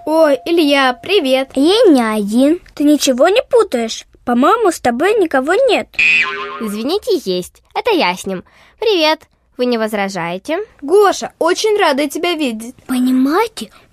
Ой, Илья, привет. Я не один. Ты ничего не путаешь? По-моему, с тобой никого нет. Извините, есть. Это я с ним. Привет. Вы не возражаете? Гоша, очень рада тебя видеть. Понимаете,